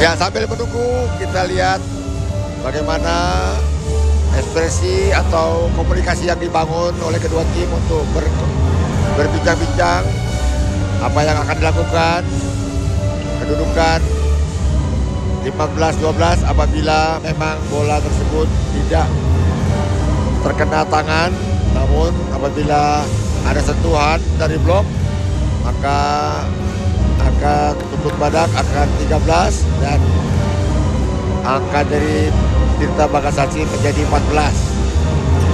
Ya, sambil menunggu kita lihat bagaimana ekspresi atau komunikasi yang dibangun oleh kedua tim untuk berbincang-bincang apa yang akan dilakukan. Kedudukan 15-12 apabila memang bola tersebut tidak terkena tangan, namun apabila ada sentuhan dari blok maka angka tuntut badak akan 13 dan angka dari Tirta Bagasasi menjadi 14.